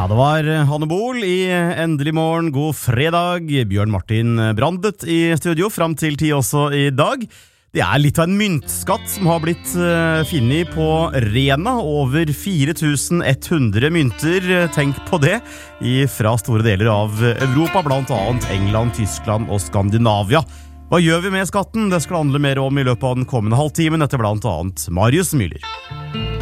Ja, det var Hanne Bol i Endelig morgen, god fredag. Bjørn Martin Brandet i studio frem til 10 også i dag. Det litt av en myntskatt som har blitt finnet på Rena. Over 4100 mynter, tenk på det, fra store deler av Europa, blant annet England, Tyskland og Skandinavia. Hva gjør vi med skatten? Det skal handle mer om i løpet av den kommende halvtimen, etter blant annet Marius Müller.